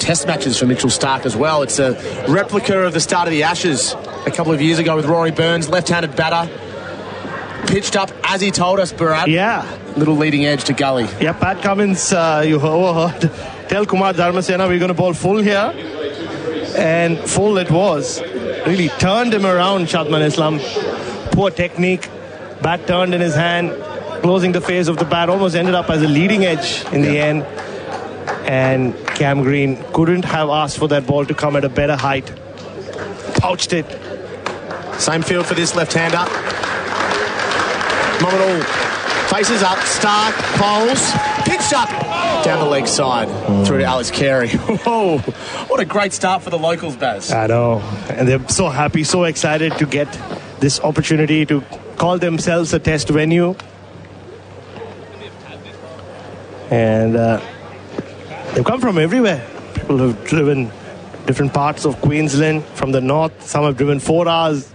test matches for Mitchell Starc as well. It's a replica of the start of the Ashes a couple of years ago with Rory Burns, left-handed batter. Pitched up as he told us, Bharat. Yeah. Little leading edge to gully. Yeah, Pat Cummins, you overheard. Tell Kumar Dharmasena we're going to bowl full here. And full it was. Really turned him around, Shadman Islam. Poor technique. Bat turned in his hand. Closing the face of the bat. Almost ended up as a leading edge in the end. And Cam Green couldn't have asked for that ball to come at a better height. Pouched it. Same field for this left-hander. Mohamed faces up. Starc bowls. Pitched up down the leg side through to Alex Carey. Whoa, what a great start for the locals, Baz. I know. And they're so happy, so excited to get this opportunity to call themselves a test venue. And they've come from everywhere. People have driven different parts of Queensland from the north. Some have driven 4 hours